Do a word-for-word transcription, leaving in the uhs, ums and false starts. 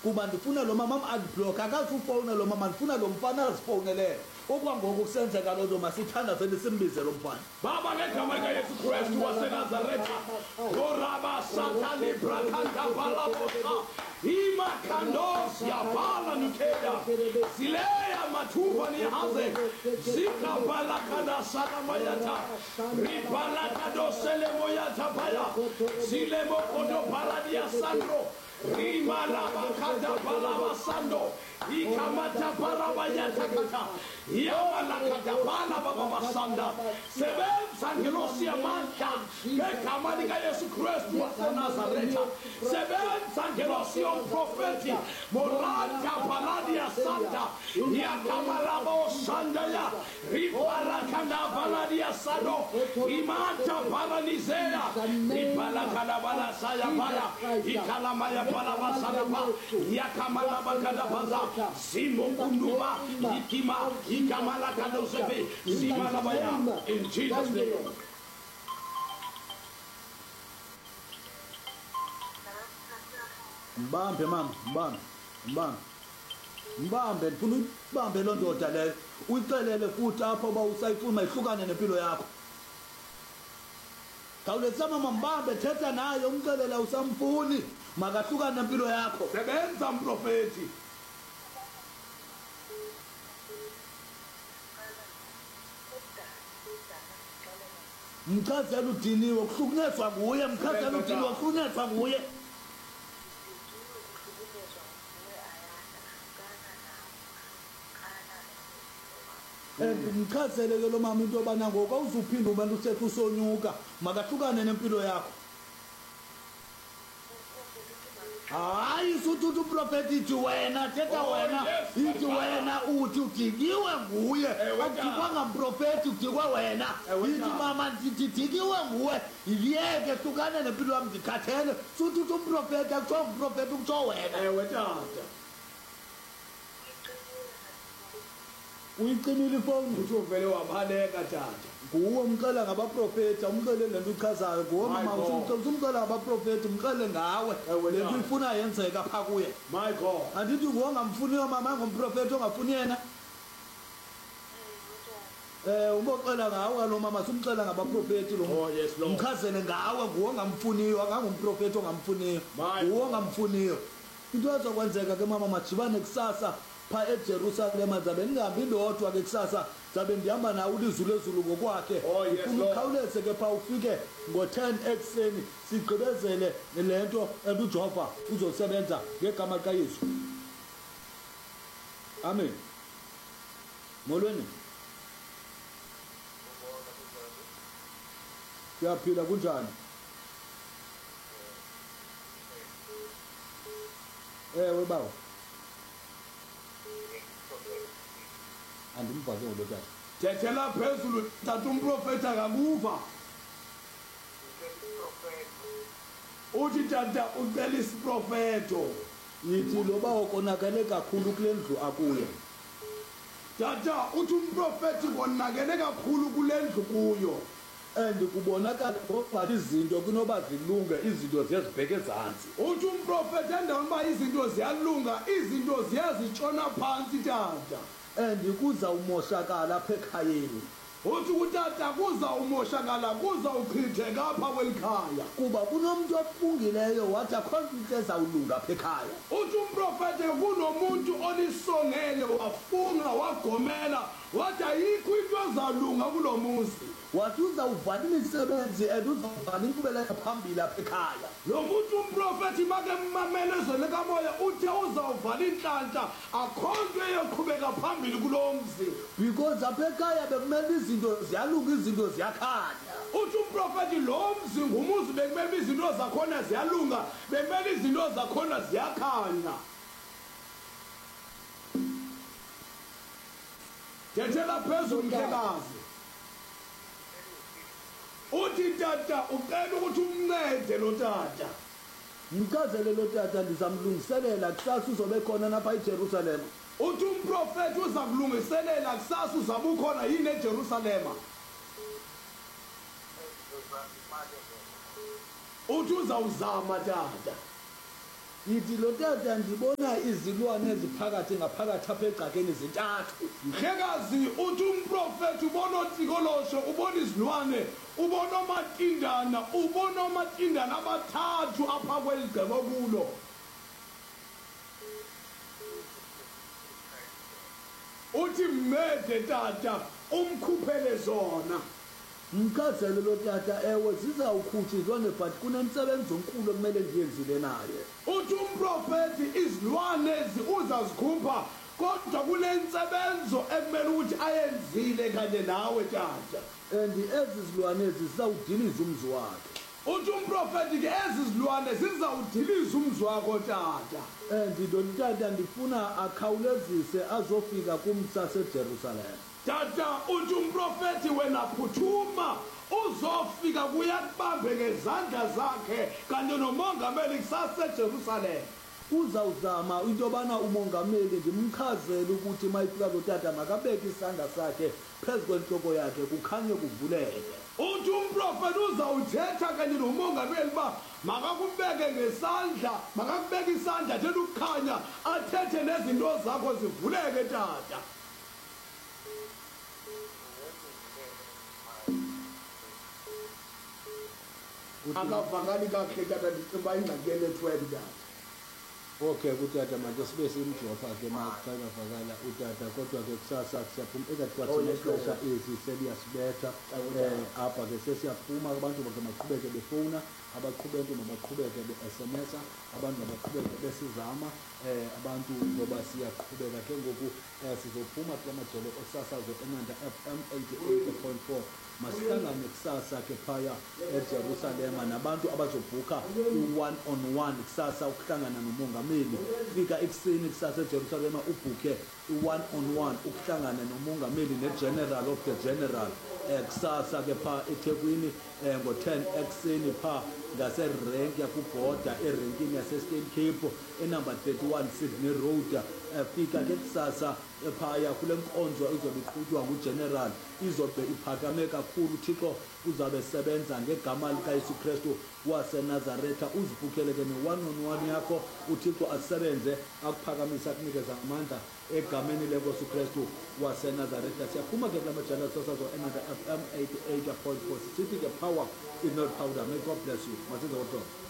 kuba ndifuna lo mama am-unblock akazi ufowuna lo mama ndifuna lo mfana azifowunelele okwangoku kusenzeka loo nto masithandazeni simbize lo mfana. Baba ngegama likaYesu Kristu waseNazaretha oraba satani brakanta balabosa imakandos yabala nukeya sileya mathuba ni haze zikabala kada salamayata ribala kado selemoyata baya silemo kodo paradia sandro rimala bakada balaba sando ikamata parabayata kata yamala kata bala baba basanda sebenza ngelosia manta ngegama likaYesu Kristu waseNazaretha sebenza ngelosia profeti morata paladia santa yakamalabo sandaya ribala kanda paladia sando imanta paralizea ribala kanda bala saya bala ikalamaya bala basada ba yakamala bakada baza simo kunduba ikima ikamala kando sefe simala baya in Jesus name. Mbambe mama mbambe mbambe mbambe ndifuna ubambe loo ndoda leyo uyicelele futhi apho uba usayifuna ihlukane nempilo yakho. Khawuleza mama mbambe thetha naye umcelele usamfuni makahlukane nempilo yakho. Sebenza mprofeti. Mchazela udiniwe kuhlukunyezwa nguye mchazela udiniwe kuhlukunyezwa nguye. Mchazele ke lo mama into yobana ngoku awuzuphinda ubantu usethe usonyuka makahlukane nempilo yakho. Hayi suthi uthi uprofeti ithi wena thetha wena ithi wena uthi udikiwe nguye akudikwanga mprofeti udikwe wena ithi mama ndidikiwe nguwe yiyeke hlukane nempilo yam ndikhathele suthi uthi umprofeti akutsho umprofeti ukutsho wena. Ewe tata uyicinile ifowuni uthi uvele wabaleka tata nguwe umxela ngabaprofeti umxele le nto ichazayo nguwe mama usumxela ngabaprofeti umxele ngawe le nto ifuna yenzeka phaa kuye. My God andithi nguwe ongamfuniyo mama angumprofeti ongafuni yena um uboxela ngawe kalo mama sumxela ngabaprofeti lo mchazele ngawe nguwe ongamfuniyo akangumprofeti ongamfuniyo nguwe ongamfuniyo. Into ezokwenzeka ke mama majibane kusasa pha eJerusalema zabe ndingahambi ndodwa ke kusasa zabe ndihamba nawe ulizwi lezulu ngokwakhe ufuna ukhawuleze ke pha ufike ngo-ten ekuseni sigqibezele le nto and uJehova uzosebenza ngegama likaYesu. Amen. Molweni siyaphila kunjani? Ewe bawo andimva ke ngolo tata. thethela phezulu tata umprofeti akakuva. Uthi tata ucela isiprofeto yithi loba ukonakele kakhulu kule ndlu akuyo. Tata uthi umprofeti konakele kakhulu kule ndlu kuyo and kubonakala ngoba izinto kunoba zilunge izinto ziyazibheka ezantsi. Uthi umprofeti endaweni uba izinto ziyalunga izinto ziyazitshona phantsi tata and kuzawumoshakala apha ekhayeni. Uthi utata kuzawumoshakala kuzawuchitheka apha kweli khaya kuba kunomntu ofungileyo wathi akho nto ezawulunga apha ekhaya. Uthi umprofeti kunomuntu olisongele wafunga wagomela wathi ayikho into ezalunga kulo muzi wathi uzawuvala imisebenzi and uzawuvala inkqubeleko phambili apha ekhaya. Lo muntu umprofeti make mmamele ezweni likamoya uthe uzawuvala inhlanhla akho nto eyoqhubeka phambili kulo mzi because apha ekhaya bekumele izinto ziyalunga izinto ziyakhanya. Uthi umprofeti lo mzi ngumuzi bekumele izinto zakhona ziyalunga bekumele izinto zakhona ziyakhanya. Thethela phezulu mhlekazi. Uthi tata ucela ukuthi umncede lo tata. Mchazele lo tata ndizamlungiselela kusasa uzobe khona napha eJerusalema. Uthi umprofeti uza kulungiselela kusasa uzabe ukhona yini eJerusalema. Uthi uzawuzama tata. yithi lo tata ndibona izilwane eziphakathi ngaphakathi apha egcakeni zintathu. Mhlekazi uthi umprofeti ubona otikolosho ubona izilwane ubona omatindana ubona omatindana abathathu apha kweligcebo kulo. Uthi mmede tata umkhuphele zona. Mchazele lo tata ewe zizawukhutshwa izilwane but kunemsebenzi omkhulu ekumele ndiyenzile naye. Uthi umprofeti izilwane uzazikhupha kodwa kunensebenzo ekumele ukuthi ayenzile kanye nawe tata. And ezi zilwane ezi zizawudiliza umzi wakhe. Uthi umprofeti ke ezi zilwane zizawudiliza umzi wakho tata. And lo tata ndifuna akhawulezise azofika kumsa seJerusalem. Tata uthi umprofeti wena phuthuma uzofika kuyakubambe ngezandla zakhe kanye nomongameli kusasa eJerusalem. Uzawuzama into yobana umongameli ndimchazele ukuthi mayifika lo tata makabeke isandla sakhe phezu kwentloko yakhe kukhanye kuvuleke. Uthi umprofeti uzawuthetha kanye nomongameli uba makakubeke ngesandla makakubeke isandla athela ukukhanya athethe nezinto zakho zivuleke tata. Akavakali kakuhle tata ndicinga ingxaki yenethiwekhi tata. Okay kutata manje sibe simjofa ke makuqala vakala utata kodwa ke kusasa siyaphuma ezathiwa exesha ezi seliyasibetha eh apha ke sesiyaphuma abantu bakhe maqhubeke befona abaqhubeke mabaqhubeke be-S M S abantu mabaqhubeke besizama eh abantu ngoba siyaqhubeka ke ngoku sizophuma kula majelo osasazo eNanda F M eighty-eight point four masihlangane kusasa ke phaya eJerusalem nabantu abazobhuka u-one on one kusasa ukuhlangana nomongameli fika ekuseni kusasa eJerusalem ubhuke u-one on one ukuhlangana nomongameli ne-general of the general eh kusasa ke pha eThekwini eh ngo-ten ekuseni pha ngaserenki yakubhoda erenkini yase-Stone Cape enumber thirty-one Sydney Road fika ke kusasa ephaya kule nkonzo izobe iqhutywa ngugeneral izobe iphakame kakhulu uThixo uzabe sebenza ngegama likaYesu Kristu waseNazaretha uzibhukele ke ne-one on one yakho uThixo asebenze akuphakamise akunikeza amandla egameni leNkosi uKristu waseNazaretha. Siyaphuma ke kula majelo asasazo eNanda F M eighty-eight point four sithi ke power is not powder. May God bless you. Masize kodwa.